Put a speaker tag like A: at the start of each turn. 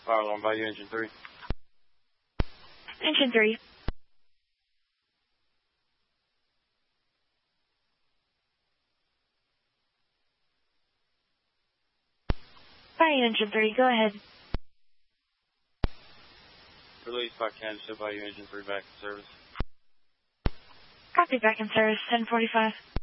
A: Fire alarm by you, engine 3.
B: Engine 3. Fire engine 3, go ahead.
A: Release by Kansas by you, engine 3 back in service.
B: Copy, back in service, 1045.